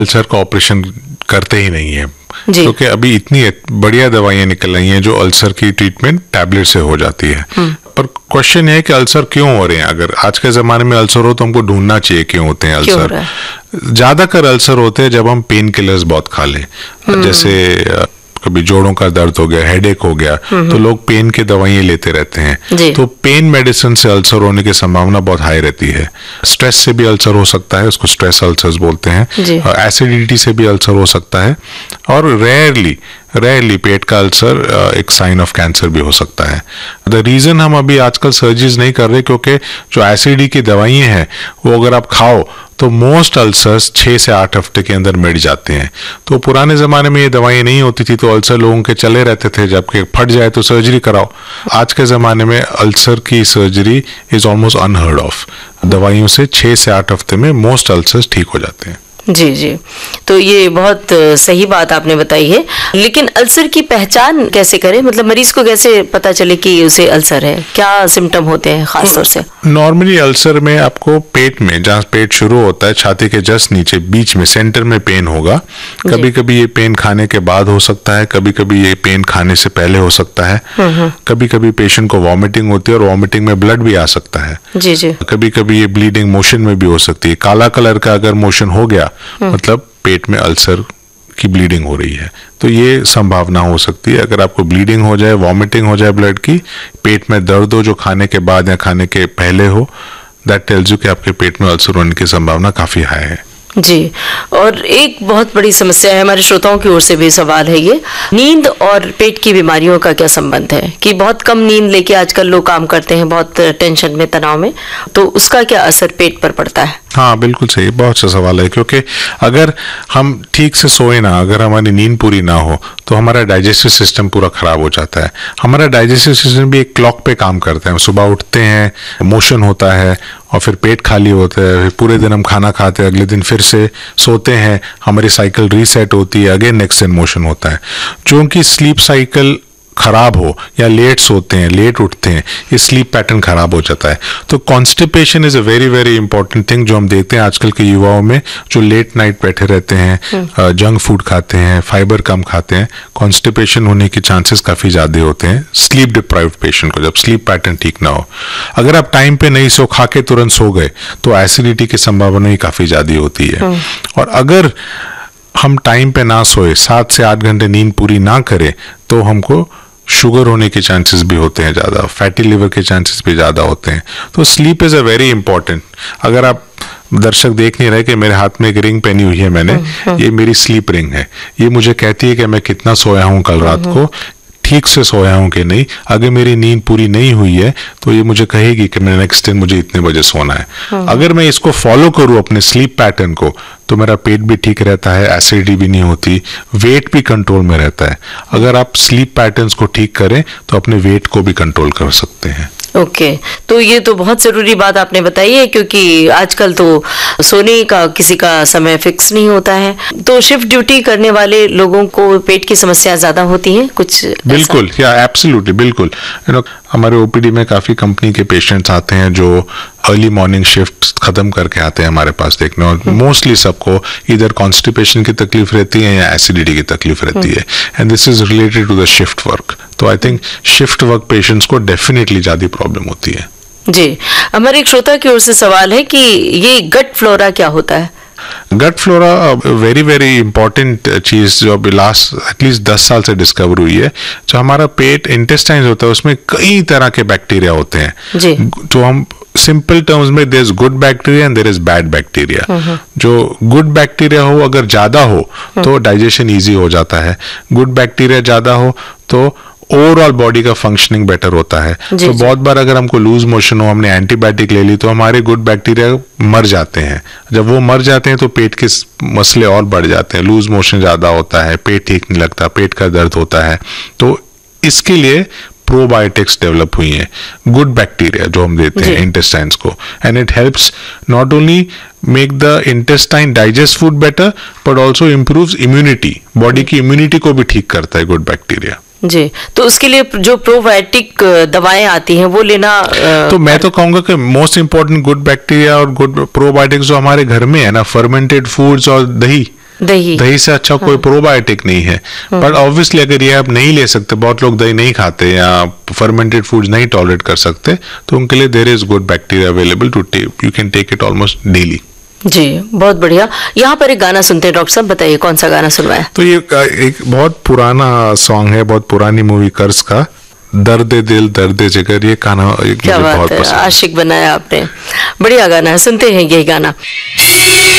Ulcer का operation करते ही नहीं है, क्योंकि अभी इतनी बढ़िया दवाइयां निकल रही हैं जो अल्सर की ट्रीटमेंट टैबलेट से हो जाती है। पर क्वेश्चन है कि अल्सर क्यों हो रहे हैं। अगर आज के ज़माने में अल्सर हो तो हमको ढूंढना चाहिए क्यों होते हैं अल्सर। ज़्यादातर अल्सर होते हैं जब हम पेन किलर्स बहुत खा लें, जैसे कभी जोड़ों का दर्द हो गया, हेडेक हो गया, तो लोग पेन की दवाइयां लेते रहते हैं। तो पेन मेडिसिन से अल्सर होने की संभावना बहुत हाई रहती है। स्ट्रेस से भी अल्सर हो सकता है, उसको स्ट्रेस अल्सर्स बोलते हैं। एसिडिटी से भी अल्सर हो सकता है, और रेयरली पेट का अल्सर एक साइन ऑफ कैंसर भी हो सकता है। द रीज़न हम अभी आजकल सर्जरीज नहीं कर रहे, क्योंकि जो एसिडिटी की दवाइयाँ हैं वो अगर आप खाओ तो मोस्ट अल्सर्स 6 से 8 हफ्ते के अंदर मिट जाते हैं। तो पुराने ज़माने में ये दवाइयाँ नहीं होती थी, तो अल्सर लोगों के चले रहते थे, जबकि फट जाए तो सर्जरी कराओ। आज के ज़माने में अल्सर की surgery is almost unheard of. दवाइयों से 6 से 8 हफ्ते में मोस्ट अल्सर्स ठीक हो जाते हैं। जी, तो ये बहुत सही बात आपने बताई है। लेकिन अल्सर की पहचान कैसे करें, मतलब मरीज को कैसे पता चले कि उसे अल्सर है, क्या सिम्टम होते हैं खास तौर से? नॉर्मली अल्सर में आपको पेट में, जहाँ पेट शुरू होता है, छाती के जस्ट नीचे बीच में सेंटर में पेन होगा। कभी कभी ये पेन खाने के बाद हो सकता है, कभी कभी ये पेन खाने से पहले हो सकता है। कभी कभी पेशेंट को वॉमिटिंग होती है और वॉमिटिंग में ब्लड भी आ सकता है। कभी कभी ये ब्लीडिंग मोशन में भी हो सकती है। काला कलर का अगर मोशन हो गया मतलब पेट में अल्सर की ब्लीडिंग हो रही है, तो ये संभावना हो सकती है। अगर आपको ब्लीडिंग हो जाए, वॉमिटिंग हो जाए ब्लड की, पेट में दर्द हो जो खाने के बाद या खाने के पहले हो, दैट टेल्स यू कि आपके पेट में अल्सर होने की संभावना काफी हाई है। जी, और एक बहुत बड़ी समस्या है, हमारे श्रोताओं की ओर से भी सवाल है ये, नींद और पेट की बीमारियों का क्या संबंध है? कि बहुत कम नींद लेके आजकल लोग काम करते हैं, बहुत टेंशन में, तनाव में, तो उसका क्या असर पेट पर पड़ता है? हाँ, बिल्कुल सही, बहुत अच्छा सवाल है। क्योंकि अगर हम ठीक से सोए ना, अगर हमारी नींद पूरी ना हो, तो हमारा डाइजेस्टिव सिस्टम पूरा खराब हो जाता है। हमारा डाइजेस्टिव सिस्टम भी एक क्लॉक पे काम करता है। सुबह उठते हैं, मोशन होता है, और फिर पेट खाली होता है, फिर पूरे दिन हम खाना खाते हैं, अगले दिन फिर से सोते हैं, हमारी साइकिल रीसेट होती है, अगेन नेक्स्ट दिन मोशन होता है। क्योंकि स्लीप साइकिल खराब हो या लेट सोते हैं, लेट उठते हैं, ये स्लीप पैटर्न खराब हो जाता है। तो constipation is a very very important thing जो हम देखते हैं आजकल के युवाओं में, जो लेट नाइट बैठे रहते हैं, जंक फूड खाते हैं, फाइबर कम खाते हैं, कॉन्स्टिपेशन होने के चांसेस काफी ज्यादा होते हैं स्लीप डिप्राइव्ड पेशेंट को, जब स्लीप पैटर्न ठीक ना हो। अगर आप टाइम पे नहीं सो, खा के तुरंत सो गए, तो एसिडिटी की संभावना ही काफी ज्यादा होती है। और अगर हम टाइम पे ना सोए, 7 से 8 घंटे नींद पूरी ना करें, तो हमको शुगर होने के चांसेस भी होते हैं ज़्यादा, फैटी लिवर के चांसेस भी ज़्यादा होते हैं। तो sleep is a very important. अगर आप दर्शक देख नहीं रहे कि मेरे हाथ में एक रिंग पहनी हुई है मैंने, ये मेरी स्लीप रिंग है। ये मुझे कहती है कि मैं कितना सोया हूँ कल रात को, ठीक से सोया हूँ कि नहीं। अगर मेरी नींद पूरी नहीं हुई है तो ये मुझे कहेगी कि मैं नेक्स्ट दिन मुझे इतने बजे सोना है। अगर मैं इसको फॉलो करूँ अपने स्लीप पैटर्न को, तो मेरा पेट भी ठीक रहता है, एसिडिटी भी नहीं होती, वेट भी कंट्रोल में रहता है। अगर आप स्लीप पैटर्न्स को ठीक करें तो अपने वेट को भी कंट्रोल कर सकते हैं। ओके, तो ये तो बहुत ज़रूरी बात आपने बताई है, क्योंकि आजकल तो सोने का किसी का समय फिक्स नहीं होता है। तो शिफ्ट ड्यूटी करने वाले लोगों को पेट की समस्या ज़्यादा होती है कुछ? बिल्कुल, या एब्सोल्युटली, बिल्कुल। हमारे ओपीडी में काफ़ी कंपनी के पेशेंट्स आते हैं जो अर्ली मॉर्निंग शिफ्ट खत्म करके आते हैं हमारे पास देखने, और मोस्टली सबको इधर कॉन्स्टिपेशन की तकलीफ रहती है या एसिडिटी की तकलीफ रहती है, and this is related to the shift work. तो I think shift work patients को डेफिनेटली ज़्यादा प्रॉब्लम होती है। जी, हमारे एक श्रोता की ओर से सवाल है कि ये गट फ्लोरा क्या होता है? गट फ्लोरा वेरी वेरी इंपॉर्टेंट चीज जो अभी लास्ट एटलीस्ट 10 साल से डिस्कवर हुई है। जो हमारा पेट इंटेस्टाइन होता है उसमें कई तरह के बैक्टीरिया होते हैं जी। तो हम सिंपल टर्म्स में there is good bacteria and there is bad bacteria. जो गुड बैक्टीरिया हो अगर ज्यादा हो तो डाइजेशन इजी हो जाता है, गुड बैक्टीरिया ज्यादा हो तो ओवरऑल बॉडी का फंक्शनिंग बेटर होता है। तो बहुत बार अगर हमको लूज मोशन हो, हमने एंटीबायोटिक ले ली, तो हमारे गुड बैक्टीरिया मर जाते हैं। जब वो मर जाते हैं तो पेट के मसले और बढ़ जाते हैं, लूज मोशन ज्यादा होता है, पेट ठीक नहीं लगता, पेट का दर्द होता है। तो इसके लिए प्रोबायोटिक्स डेवलप हुई हैं, गुड बैक्टीरिया जो हम देते हैं इंटेस्टाइन्स को, and it helps not only make the intestine digest food better but also improves immunity, body की इम्यूनिटी को भी ठीक करता है गुड बैक्टीरिया जी। तो उसके लिए जो प्रोबायोटिक दवाएं आती हैं वो लेना तो मैं तो कहूंगा कि मोस्ट इंपॉर्टेंट गुड बैक्टीरिया और गुड प्रोबायोटिक्स जो हमारे घर में है ना, फर्मेंटेड फूड्स और दही, दही से अच्छा कोई प्रोबायोटिक नहीं है। बट ऑब्वियसली अगर ये आप नहीं ले सकते, बहुत लोग दही नहीं खाते या फर्मेंटेड फूड्स नहीं टॉलरेट कर सकते, तो उनके लिए there is good bacteria available to take, you can take it almost daily. जी, बहुत बढ़िया। यहाँ पर एक गाना सुनते हैं डॉक्टर साहब, बताइए कौन सा गाना सुनवाया? तो ये एक बहुत पुराना सॉन्ग है, बहुत पुरानी मूवी कर्ज का, दर्द दिल दर्द जिगर। ये गाना मुझे बहुत पसंद है। आशिक बनाया आपने, बढ़िया गाना है, सुनते हैं ये गाना।